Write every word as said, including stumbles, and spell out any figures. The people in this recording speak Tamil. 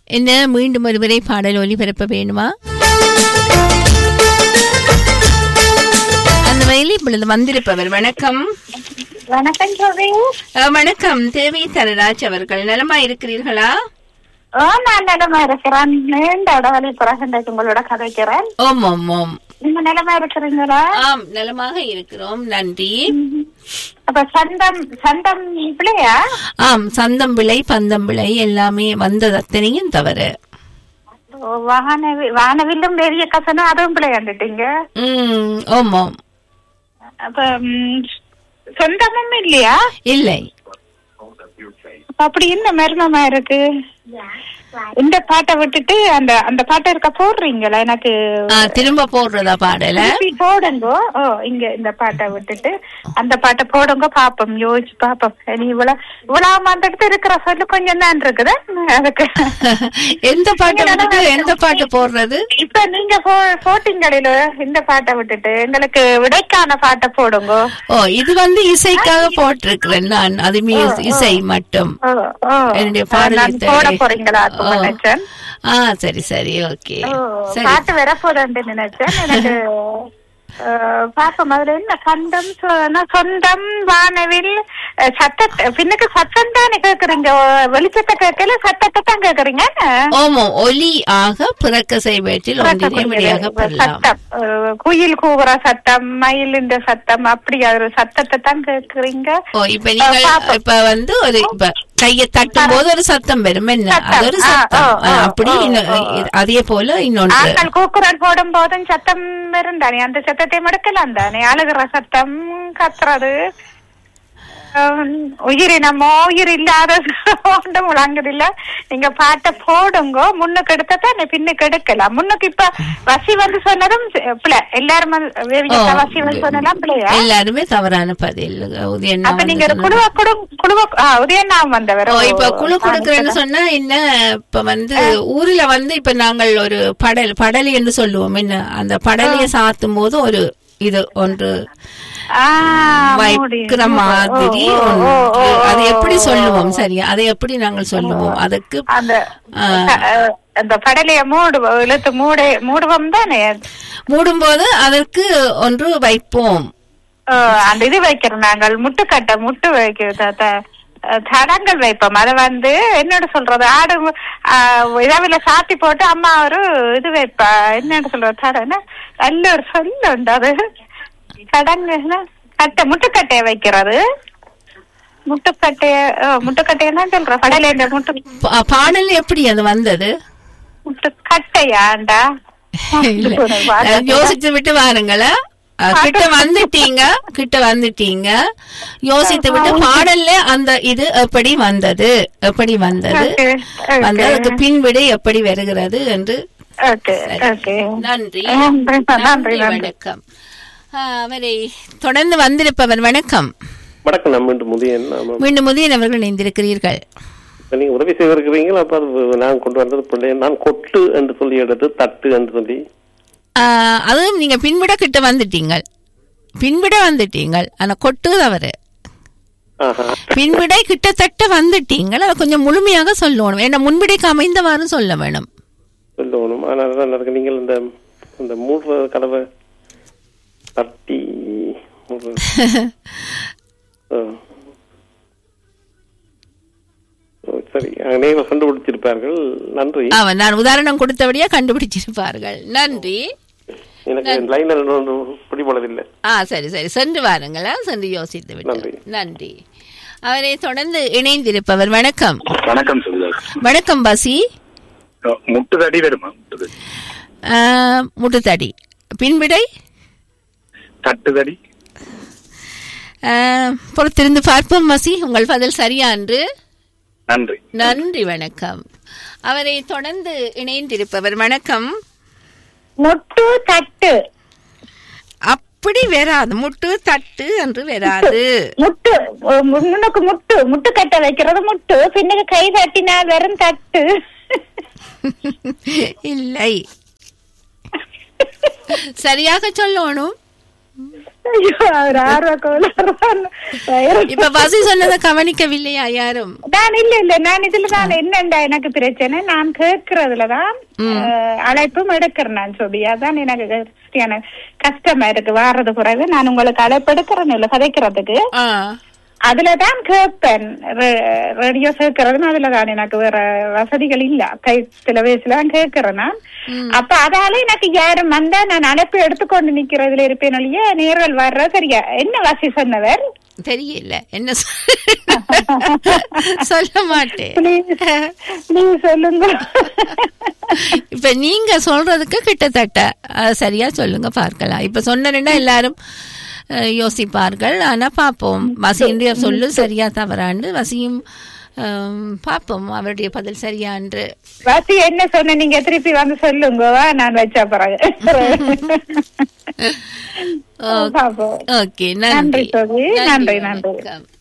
என்ன மீண்டும் ஒருவரை பாடல் ஒலிபரப்ப வேணுமா? அந்த வயலில் இப்பொழுது வந்திருப்பவர். வணக்கம். வணக்கம் ஜோதி. வணக்கம் தேவி தரராஜ் அவர்கள். நலமா இருக்கிறீர்களா? ஓ, நான் நலமா இருக்கிறேன். நீண்ட இடவெளி பிறகு உங்களோட கதைக்கிறேன். ஓம் ஓம் ஓம். நீங்க நலமா இருக்கிறீங்களா? ஆம், நலமாக இருக்கிறோம், நன்றி. அப்ப சந்தம் சந்தம் பிள்ளையா? ஆம், சந்தம் விளை பந்தம் விளை எல்லாமே வந்தது, அத்தனையும் தவறு. வானவி வானவில்லும் பெரிய கசனும் அதுவும் பிள்ளையாண்டுட்டீங்க. ம், ஓம் ஓம். அப்ப சொந்தமும் இல்லையா? இல்லை. அப்படி என்ன மர்மமா இருக்கு? இந்த பாட்டை விட்டுட்டு அந்த அந்த பாட்டை இருக்க போடுறீங்களா? எனக்கு திரும்ப போடுறதா பாடல போடுங்க. ஓ, இங்க இந்த பாட்டை விட்டுட்டு அந்த பாட்டை போடுங்க, பாப்போம், யோசிச்சு பாப்போம். நீ இவ்வளவு இவ்வளவு அந்த இடத்துல இருக்கிற சொல்லு கொஞ்சம் தான் இருக்குது அதுக்கு. எந்த பாட்டை விட்டுட்டு எந்த பாட்டு போடுறது? இப்ப நீங்க போட்டீங்களோ இந்த பாட்டை விட்டுட்டு எங்களுக்கு விடைக்கான பாட்டை போடுங்க. ஓ, இது வந்து இசைக்காக போட்டிருக்கிறேன் நான். அது இசை மட்டும் என்னுடைய பாடல் போட போறீங்களா? ஆ, சரி சரி, ஓகே. பாட்டு வர போறேன்னு நினைச்சேன். எனக்கு பாப்போம். அதுல என்ன சந்தம் சொந்தம் வானவில் சத்த பின்னுக்கு சத்தம் தானே கேக்குறீங்க, வெளிச்சத்தை கேட்கல சத்தத்தை தான் கேக்குறீங்க. ஓமோ, ஒலி ஆக பிறக்க செய்வற்றில் சத்தம், குயில் கூவுற சத்தம், மயிலின் சத்தம், அப்படி ஒரு சத்தத்தை தான் கேக்குறீங்க. ஓ, இப்ப நீங்க இப்ப வந்து ஒரு இப்ப கையை தட்டும் போது ஒரு சத்தம் வரும், என்ன அது ஒரு சத்தம். அப்படி அதே போல இன்னொன்று கூக்குரல் போடும் போதும் சத்தம் வரும் தானே, அந்த சத்தத்தை மடுக்கலாம் தானே. அழுகிற சத்தம், கத்துறது, உயிரினமோ உயிர் இல்லாத ஒன்றும் முழங்குதில்ல. நீங்க பாட்டை போடுங்க, முன்னுக்கு எடுத்தா பின்னுக்கு எடுக்கலாம். முன்னுக்கு இப்ப வசி வந்து சொன்னதும் பிள்ளை, எல்லாரும் வசி வந்து சொன்னதான் பிள்ளையா? எல்லாருமே தவறான பதில். அப்ப நீங்க குழுவ குழு குழுவ உதயநாம் வந்தவர். இப்ப குழு கொடுக்கறேன்னு சொன்னா என்ன, இப்ப வந்து ஊர்ல வந்து இப்ப நாங்கள் ஒரு படல் படலி என்று சொல்லுவோம், என்ன அந்த படலியை சாத்தும் போது ஒரு இது ஒன்று வைக்கிற மாதிரி அது எப்படி சொல்லுவோம்? சரியா, அதை எப்படி நாங்கள் சொல்லுவோம்? அதுக்கு அந்த படலைய மூடுவோம், இழுத்து மூட மூடுவோம் தானே. மூடும் போது அதற்கு ஒன்று வைப்போம். அந்த இது வைக்கிறோம் நாங்கள், முட்டுக்கட்டை முட்டு வைக்க தடங்கள் வைப்போம். அதை வந்து என்னோட சொல்றது, ஆடு இதாவில சாத்தி போட்டு அம்மா ஒரு இது வைப்பா, என்னோட சொல்றது தடனை நல்ல ஒரு சொல்லு உண்டு. அது சடங்கு கட்டை, முட்டுக்கட்டைய வைக்கிறது. முட்டுக்கட்டைய முட்டுக்கட்டையா சொல்ற படல முட்டு பாடல் எப்படி அது வந்தது? முட்டுக்கட்டையாண்டா யோசிச்சு விட்டு வாருங்களா. கிட்ட வந்துட்டீங்க கிட்ட வந்துட்டீங்க யோசித்து விட்டு பாடல்ல அந்த இது எப்படி வந்தது, எப்படி வந்தது, வந்து அதுக்கு பின்விடை எப்படி வருகிறது என்று. நன்றி, வணக்கம். அவரை தொடர்ந்து வந்திருப்பவர். வணக்கம். வணக்கம். நான் மீண்டும் முதியன் மீண்டும் முதியன் அவர்கள் இணைந்திருக்கிறீர்கள். நீங்க உதவி செய்திருக்கிறீங்களா? அப்ப நான் கொண்டு வந்தது பிள்ளை, நான் கொட்டு என்று சொல்லி எடுத்து தட்டு என்று சொல்லி, அதுவும் நீங்க பின்விட கிட்ட வந்துட்டீங்க, பின்விட வந்துட்டீங்க. ஆனா கொட்டு தவறு. பின்விடை கிட்டத்தட்ட வந்துட்டீங்க, அதை கொஞ்சம் முழுமையாக சொல்லணும். ஏன்னா முன்விடைக்கு அமைந்தவாறு சொல்ல வேணும், சொல்லணும். ஆனால் நீங்கள் இந்த இந்த மூன்று கதவை தட்டி சரி, நீங்கள் கண்டுபிடிச்சிருப்பார்கள். நன்றி. நான் உதாரணம் கொடுத்தபடியா கண்டுபிடிச்சிருப்பார்கள். நன்றி. எனக்கு லைனர் பிடிபடவில்லை. ஆ, சரி சரி, சென்று வாருங்களா, சென்று யோசித்து விட்டு. நன்றி. அவரை தொடர்ந்து இணைந்திருப்பவர். வணக்கம். வணக்கம். வணக்கம் பசி. முட்டுத்தடி வருமா? முட்டுத்தடி. பின்விடை தட்டுதடி. பொறுத்திருந்து பார்ப்போம் பசி, உங்கள் பதில் சரியா என்று. நன்றி. நன்றி, வணக்கம். அவரை தொடர்ந்து இணைந்திருப்பவர். வணக்கம். முட்டு தட்டு. அப்படி வராது, முட்டு தட்டு என்று வராது. முட்டு முன்னுக்கு முட்டு முட்டு கட்ட வைக்கிறது முட்டு, பின்னுக்கு கை தட்டினா வெறும் தட்டு. இல்லை, சரியாக சொல்லணும். ஐயோ, அவர் ஆர்வ கோளாறுதான். இப்ப வசி சொன்னதை கவனிக்கவில்லையா யாரும்? நான் இல்ல இல்ல நான் இதுலதான் என்னண்டா எனக்கு பிரச்சனை, நான் கேட்கறதுலதான் அழைப்பும் எடுக்கிறேன் நான் சொல்லி, அதான் எனக்கு சரியான கஷ்டமா இருக்கு. வாரது குறைவு நான் உங்களுக்கு அழைப்பு எடுக்கிறேன்னு இல்ல கதைக்கிறதுக்கு, அதுலதான் கேட்பேன். ரேடியோ கேட்கறதுன்னு அதுலதான் எனக்கு வேற வசதிகள் இல்ல, கை சில வயசுல கேட்கிறேன் நான். அப்ப அதால எனக்கு யாரும் வந்தா நான் அழைப்பு எடுத்துக்கொண்டு நிக்கிறதுல இருப்பேன் இல்லையா, நேர்கள் வர்ற சரியா. என்ன வாசி சொன்னவர் தெரியல, என்ன சொல்ல மாட்டேன். நீங்க சொல்லுங்க. இப்ப நீங்க சொல்றதுக்கு கிட்டத்தட்ட சரியா சொல்லுங்க பார்க்கலாம். இப்ப சொன்னா எல்லாரும் யோசிப்பார்கள். ஆனா பாப்போம் வசியின்ற சொல்லு சரியா தவறாண்டு வசியும் பாப்போம் அவருடைய பதில் சரியான்று. வசி என்ன சொன்ன நீங்க திருப்பி வந்து சொல்லுங்க, நான் வச்சா பிறகு. ஓகே, நன்றி நன்றி நன்றி.